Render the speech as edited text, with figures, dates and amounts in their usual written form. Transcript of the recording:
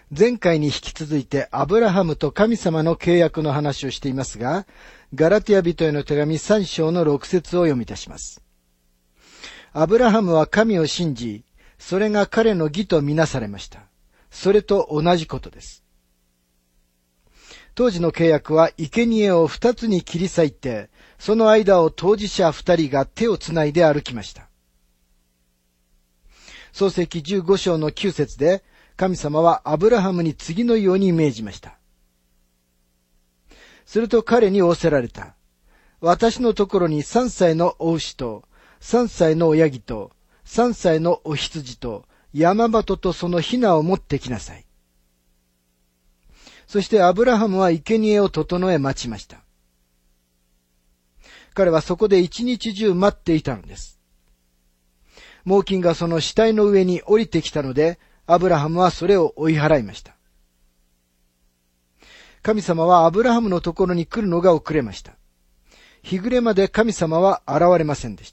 前回に引き続いてアブラハムと神様の契約の話をしていますが、ガラティア人への手紙3章の6節を読み出します。アブラハムは神を信じ、それが彼の義とみなされました。それと同じことです。当時の契約は生贄を2つに切り裂いて、その間を当事者2人が手をつないで歩きました。創世記15章の9節で、神様はアブラハムに次のように命じました。すると彼に仰せられた。私のところに3歳のお牛と、3歳の親木と、3歳のお羊と、山鳩とその雛を持ってきなさい。そしてアブラハムは生贄を整え待ちました。彼はそこで一日中待っていたのです。猛禽がその死体の上に降りてきたので、アブラハムはそれを追い払いました。神様はアブラハムのところに来るのが遅れました。日暮れまで神様は現れませんでした。